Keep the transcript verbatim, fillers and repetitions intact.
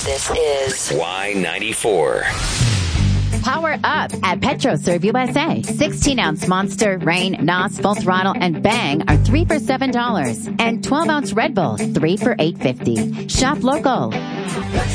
This is Y ninety-four. Power up at PetroServe U S A. sixteen ounce Monster, Reign, N O S, Full Throttle, and Bang are three for seven dollars. And twelve ounce Red Bull, three for eight fifty. Shop local.